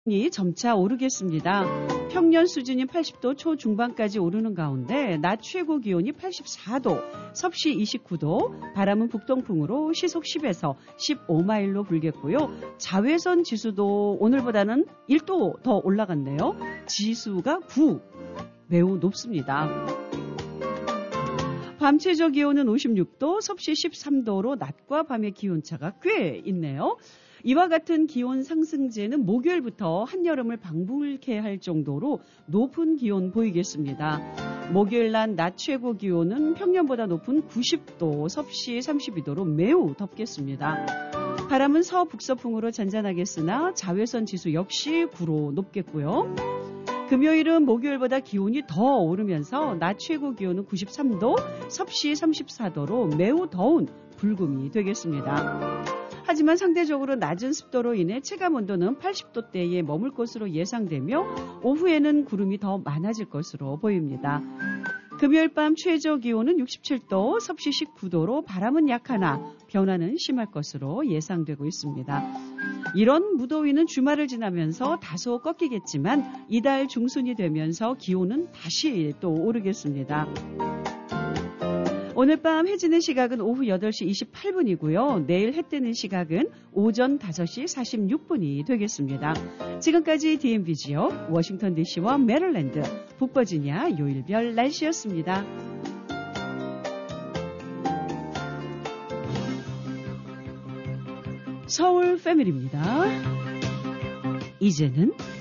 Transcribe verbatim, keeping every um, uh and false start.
이 점차 오르겠습니다. 평년 수준인 팔십 도 초중반까지 오르는 가운데 낮 최고 기온이 팔십사 도, 섭씨 이십구 도, 바람은 북동풍으로 시속 십에서 십오 마일로 불겠고요. 자외선 지수도 오늘보다는 일 도 더 올라갔네요. 지수가 구, 매우 높습니다. 밤 최저 기온은 오십육 도, 섭씨 십삼 도로 낮과 밤의 기온차가 꽤 있네요. 이와 같은 기온 상승제는 목요일부터 한여름을 방불케 할 정도로 높은 기온 보이겠습니다. 목요일 날 낮 최고 기온은 평년보다 높은 구십 도, 섭씨 삼십이 도로 매우 덥겠습니다. 바람은 서북서풍으로 잔잔하겠으나 자외선 지수 역시 구로 높겠고요. 금요일은 목요일보다 기온이 더 오르면서 낮 최고 기온은 구십삼 도, 섭씨 삼십사 도로 매우 더운 불금이 되겠습니다. 하지만 상대적으로 낮은 습도로 인해 체감온도는 팔십 도대에 머물 것으로 예상되며 오후에는 구름이 더 많아질 것으로 보입니다. 금요일 밤 최저 기온은 육십칠 도, 섭씨 십구 도로 바람은 약하나 변화는 심할 것으로 예상되고 있습니다. 이런 무더위는 주말을 지나면서 다소 꺾이겠지만 이달 중순이 되면서 기온은 다시 또 오르겠습니다. 오늘 밤 해 지는 시각은 오후 여덟 시 이십팔 분이고요. 내일 해 뜨는 시각은 오전 다섯 시 사십육 분이 되겠습니다. 지금까지 디엠비 지역, 워싱턴 디씨와 메릴랜드, 북버지니아 요일별 날씨였습니다. 서울 패밀리입니다. 이제는